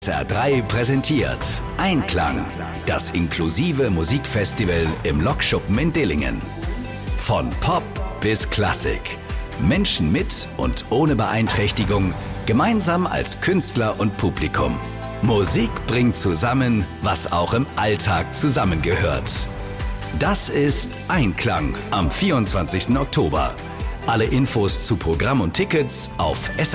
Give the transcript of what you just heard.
SR3 präsentiert Einklang, das inklusive Musikfestival im Lokschuppen in Dillingen. Von Pop bis Klassik. Menschen mit und ohne Beeinträchtigung, gemeinsam als Künstler und Publikum. Musik bringt zusammen, was auch im Alltag zusammengehört. Das ist Einklang am 24. Oktober. Alle Infos zu Programm und Tickets auf